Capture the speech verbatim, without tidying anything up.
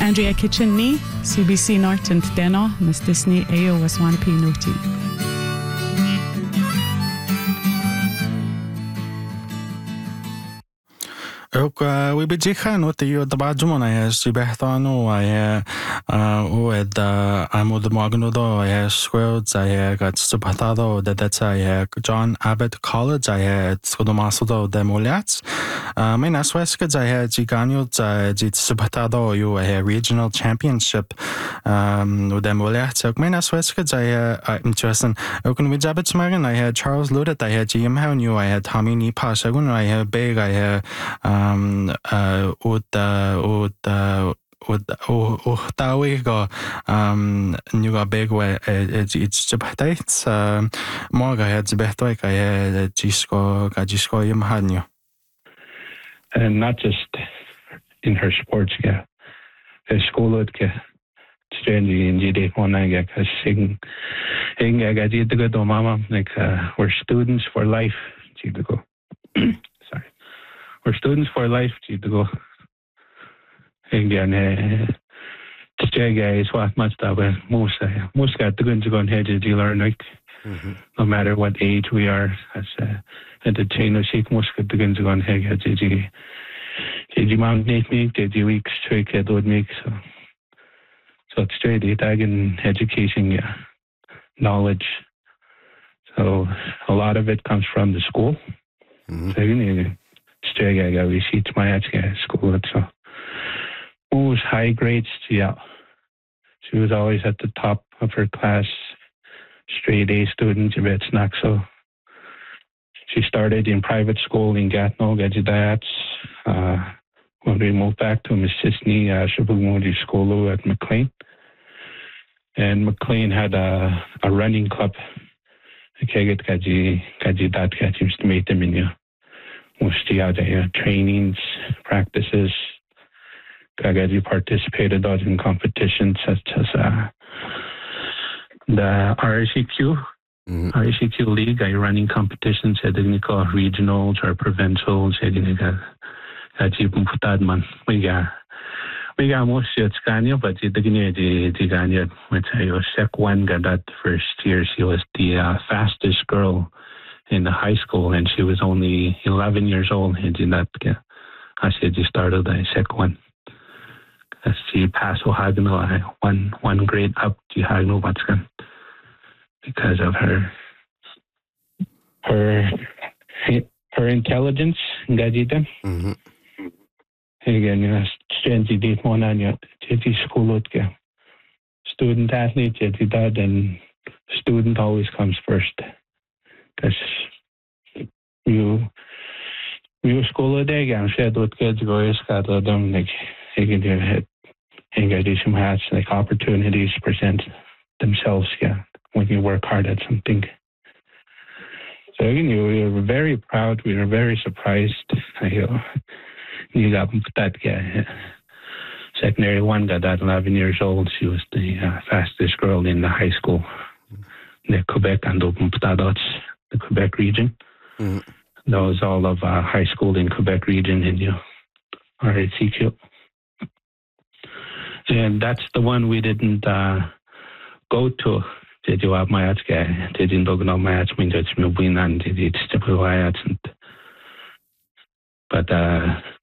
Andrea Kitchen-ni, C B C North and Deno, Miss Disney Ayo Waswanapi Noti. ook we beetje gaan wat je de badjumana is je behtano je o het amo de magno je school je gaat stopatado dat dat je John Abbott College je schodomaso de molats mijn asweske je giganio je stopatado je regional championship de molats ook mijn asweske je interesting ook een wejabet maken je Charles Ludet je Jim Howe je Tommy Nipa segun je big je um uh ut uh ut uh ut uh tawi go um nuga begwe it's it's jabtais uh moga het behtoi ka disco ka disco yim hanyo. And not just in her sports yeah her school at ke strange in jide one ga ka sing inga ga jide go mama like uh, we're students for life jide go We're students for life, Chico. Again, Stega is what much that way. Most, most got the guns going ahead to learn, like, no matter what age we are, as at the chain of shake, most got the guns going ahead. Did you, did you mount make me? Did you weeks straight kid would make so? So it's straight it again education, yeah, knowledge. So a lot of it comes from the school. Mm-hmm. So you need. Strega we see to my school so always high grades yeah she was always at the top of her class straight A student it's not so she started in private school in Gatineau Gadjidats uh when we moved back to Mississippi uh, she moved to school at McLean and McLean had a a running club Kaget Gaji Gajidat Gaji to meet them in you most of the trainings, practices. Kagadi participated in competitions such as uh, the R C Q, mm-hmm. R C Q League. I running competitions at the regionals or provincials. At the we got we got most of Scania, but the the the Ganya which I was sec one got that first year. She was the uh, fastest girl in the high school, and she was only eleven years old. And in that, I said, she started the second one. As she passed Ohagno, one one grade up to Ohagno Watskan because of her her her intelligence. Gajita. Again, you know, strange date one on your school. Student athlete, and student always comes first. Because you, you school a day, I'm sure that kids go is got them like they can do it. And get some hats like opportunities present themselves. Yeah, when you work hard at something. So again, you we were very proud. We were very surprised. You know, you got that guy. Secondary one got that eleven years old. She was the uh, fastest girl in the high school. The Quebec and Open Patadots. The Quebec region. Mm-hmm. That was all of uh, high school in Quebec region in you R A C Q. And that's the one we didn't uh, go to. Did you have my ads guy? Did you know my ads? Mean that you win and did it step away ads? But uh,